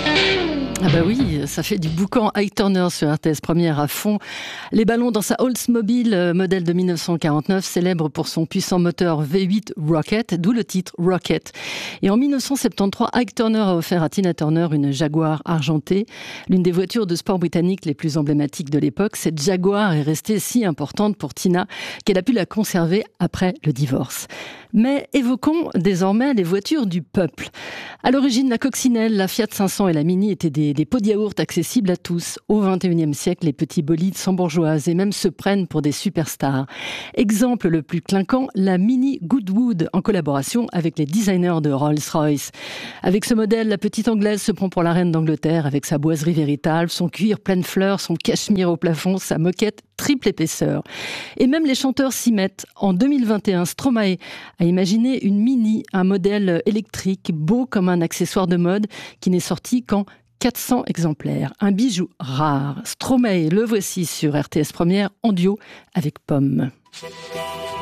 Ah bah oui, ça fait du boucan Ike Turner sur RTS Première à fond. Les ballons dans sa Oldsmobile modèle de 1949, célèbre pour son puissant moteur V8 Rocket, d'où le titre Rocket. Et en 1973, Ike Turner a offert à Tina Turner une Jaguar argentée, l'une des voitures de sport britanniques les plus emblématiques de l'époque. Cette Jaguar est restée si importante pour Tina qu'elle a pu la conserver après le divorce. Mais évoquons désormais les voitures du peuple. À l'origine, la coccinelle, la Fiat 500 et la Mini étaient des pots de yaourt accessibles à tous. Au XXIe siècle, les petits bolides s'embourgeoisent et même se prennent pour des superstars. Exemple le plus clinquant, la Mini Goodwood en collaboration avec les designers de Rolls-Royce. Avec ce modèle, la petite anglaise se prend pour la reine d'Angleterre avec sa boiserie véritable, son cuir plein de fleurs, son cachemire au plafond, sa moquette triple épaisseur. Et même les chanteurs s'y mettent. En 2021, Stromae a imaginé une Mini, un modèle électrique beau comme un accessoire de mode qui n'est sorti qu'en 400 exemplaires. Un bijou rare. Stromae, le voici sur RTS Première en duo avec Pomme.